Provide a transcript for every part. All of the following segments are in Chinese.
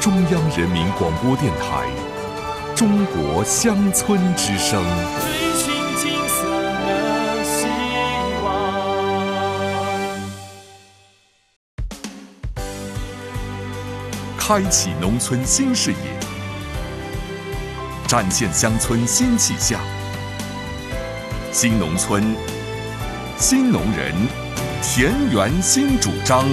中央人民广播电台中国乡村之声。 追寻金色的希望， 开启农村新视野，展现乡村新气象。新农村，新农人，田园新主张。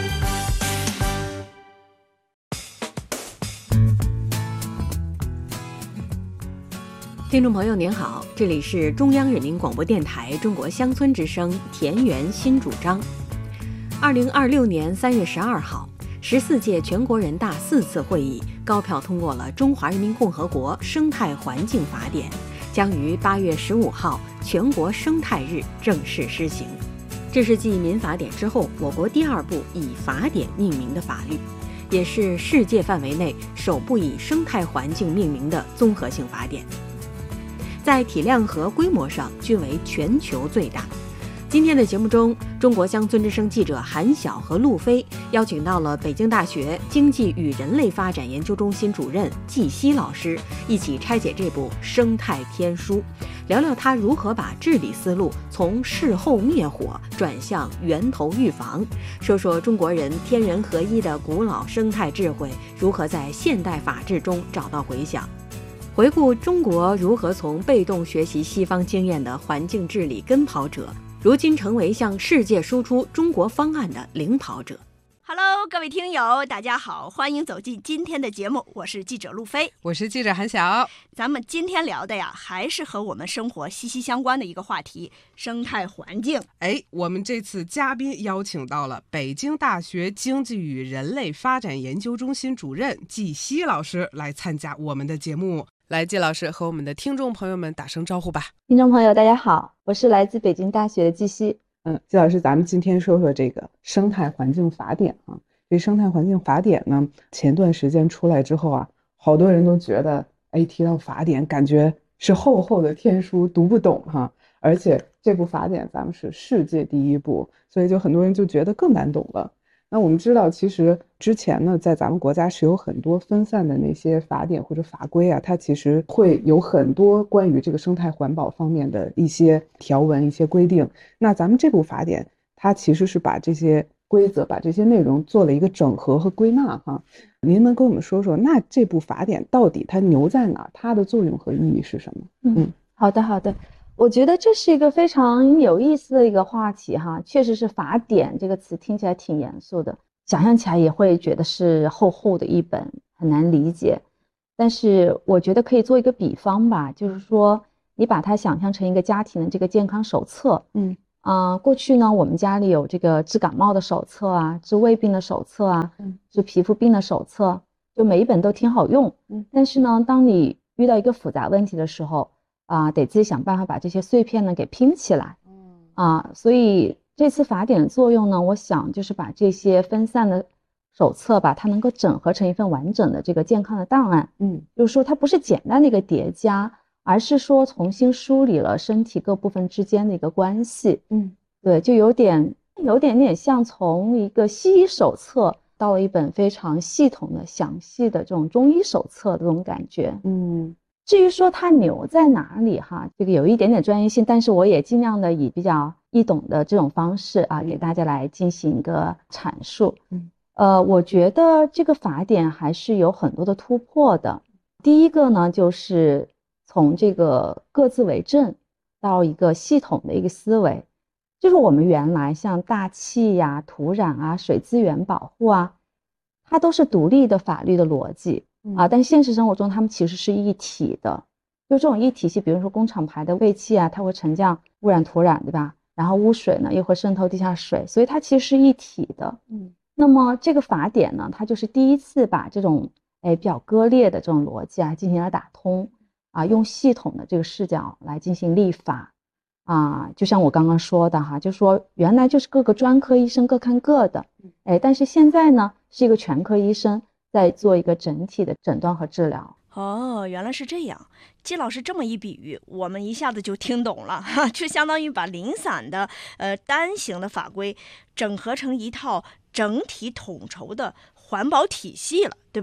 听众朋友您好，这里是中央人民广播电台中国乡村之声田园新主张。2026年3月12号，14届全国人大4次会议高票通过了《中华人民共和国生态环境法典》，将于8月15号全国生态日正式施行。这是继民法典之后，我国第2部以法典命名的法律，也是世界范围内首部以生态环境命名的综合性法典。在体量和规模上均为全球最大。今天的节目中，中国乡村之声记者韩晓和陆飞邀请到了北京大学经济与人类发展研究中心主任季希老师，一起拆解这部生态天书，聊聊他如何把治理思路从事后灭火转向源头预防，说说中国人天人合一的古老生态智慧如何在现代法治中找到回响。回顾中国如何从被动学习西方经验的环境治理跟跑者，如今成为向世界输出中国方案的领跑者。 Hello， 各位听友，大家好，欢迎走进今天的节目，我是记者陆飞， 我是记者韩晓。 咱们今天聊的呀，还是和我们生活息息相关的一个话题——生态环境。 我们这次嘉宾邀请到了北京大学经济与人类发展研究中心主任季希老师来参加我们的节目。来，季老师和我们的听众朋友们打声招呼吧。 听众朋友大家好，我是来自北京大学的季希。 季老师，咱们今天说说这个生态环境法典啊。这生态环境法典呢，前段时间出来之后啊，好多人都觉得，提到法典感觉是厚厚的天书，读不懂哈。而且这部法典咱们是世界第1部，所以就很多人就觉得更难懂了。那我们知道，其实之前呢，在咱们国家是有很多分散的那些法典或者法规啊，它其实会有很多关于这个生态环保方面的一些条文、一些规定。那咱们这部法典，它其实是把这些规则、把这些内容做了一个整合和归纳哈。您能跟我们说说，那这部法典到底它牛在哪儿？它的作用和意义是什么？ 好的。我觉得这是一个非常有意思的一个话题哈，确实是法典这个词听起来挺严肃的，想象起来也会觉得是厚厚的一本，很难理解。但是我觉得可以做一个比方吧，就是说你把它想象成一个家庭的这个健康手册。过去呢，我们家里有这个治感冒的手册啊，治胃病的手册啊，治皮肤病的手册，就每一本都挺好用。但是呢，当你遇到一个复杂问题的时候得自己想办法把这些碎片呢给拼起来。所以这次法典的作用呢，我想就是把这些分散的手册把它能够整合成一份完整的这个健康的档案。就是说它不是简单的一个叠加，而是说重新梳理了身体各部分之间的一个关系。对，就有点像从一个西医手册到了一本非常系统的详细的这种中医手册的这种感觉。至于说它牛在哪里哈，这个有一点点专业性，但是我也尽量的以比较易懂的这种方式给大家来进行一个阐述。我觉得这个法典还是有很多的突破的。第一个呢，就是从这个各自为政到一个系统的一个思维，就是我们原来像大气呀、土壤啊、水资源保护啊，它都是独立的法律的逻辑。但现实生活中它们其实是一体的，就这种一体性，比如说工厂排的废气啊，它会沉降污染土壤，对吧？然后污水呢又会渗透地下水，所以它其实是一体的。那么这个法典呢，它就是第一次把这种比较割裂的这种逻辑进行了打通用系统的这个视角来进行立法就像我刚刚说的哈，就说原来就是各个专科医生各看各的，但是现在呢是一个全科医生在做一个整体的诊断和治疗。 原来是这样。季老师这么一比喻，我们一下子就听懂了，就相当于把零散的单行的法规整合成一套整体统筹的环保体系了，对吧？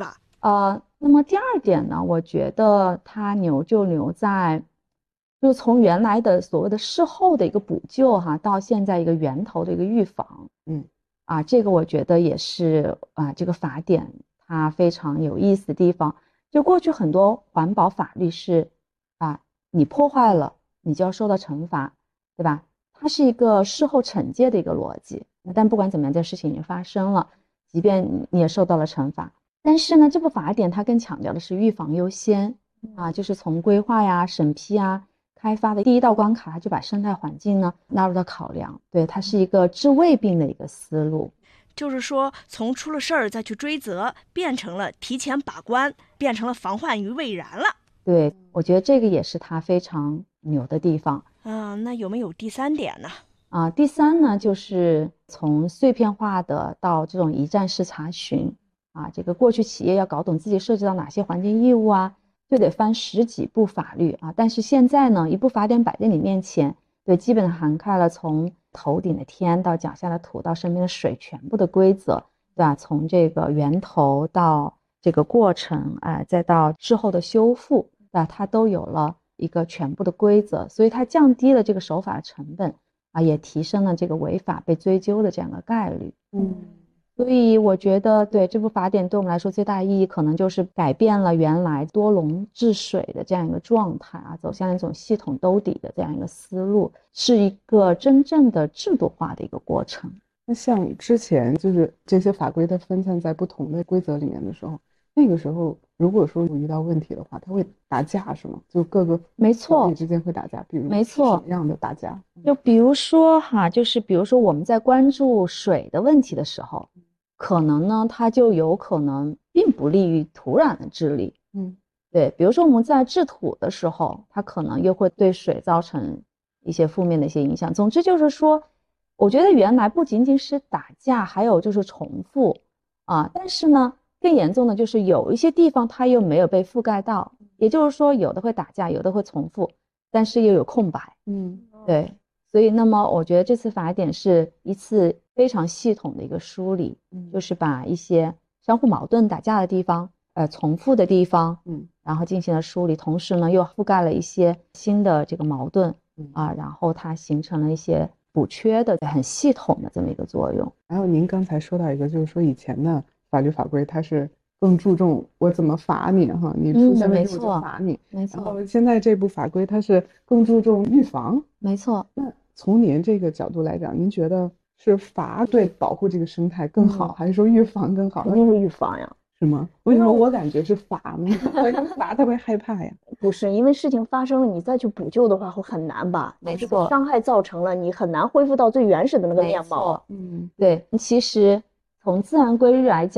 那么第二点呢，我觉得它牛就牛在，就从原来的所谓的事后的一个补救哈，到现在一个源头的一个预防。这个我觉得也是这个法典它非常有意思的地方。就过去很多环保法律是你破坏了，你就要受到惩罚，对吧？它是一个事后惩戒的一个逻辑。但不管怎么样，这事情已经发生了，即便你也受到了惩罚，但是呢，这部法典它更强调的是预防优先就是从规划呀、审批开发的第一道关卡，就把生态环境呢纳入到考量。对，它是一个治未病的一个思路。 就是说，从出了事儿再去追责，变成了提前把关，变成了防患于未然了。 对，我觉得这个也是它非常牛的地方。 那有没有第三点呢？ 第三呢，就是从碎片化的到这种一站式查询这个过去企业要搞懂自己涉及到哪些环境义务就得翻10几部法律但是现在呢，一部法典摆在你面前，对，基本涵盖了从头顶的天到脚下的土到身边的水全部的规则，对吧？从这个源头到这个过程再到之后的修复，对吧？它都有了一个全部的规则，所以它降低了这个守法的成本也提升了这个违法被追究的这样的概率。所以我觉得对这部法典对我们来说最大的意义，可能就是改变了原来多笼治水的这样一个状态走向一种系统兜底的这样一个思路，是一个真正的制度化的一个过程。 那像之前就是这些法规它分散在不同的规则里面的时候，那个时候如果说有遇到问题的话，它会打架是吗？就各个没错之间会打架，比如没错什么样的打架？ 就比如说就是比如说我们在关注水的问题的时候，可能呢它就有可能并不利于土壤的治理。对，比如说我们在治土的时候，它可能又会对水造成一些负面的一些影响。总之就是说，我觉得原来不仅仅是打架，还有就是重复但是呢更严重的就是有一些地方它又没有被覆盖到，也就是说有的会打架，有的会重复，但是又有空白。对，所以那么我觉得这次法典是一次非常系统的一个梳理，就是把一些相互矛盾打架的地方重复的地方然后进行了梳理，同时呢又覆盖了一些新的这个矛盾然后它形成了一些补缺的很系统的这么一个作用。 还有您刚才说到一个，就是说以前的法律法规它是更注重我怎么罚你你出现问题我就罚你， 没错。 然后现在这部法规它是更注重预防。 没错。 那从您这个角度来讲，您觉得是罚对保护这个生态更好，还是说预防更好？ 肯定是预防呀。 是吗？为什么我感觉是罚呢？罚特别害怕呀。 不是，因为事情发生了，你再去补救的话会很难吧？ 没错， 伤害造成了，你很难恢复到最原始的那个面貌。 对，其实从自然规律来讲。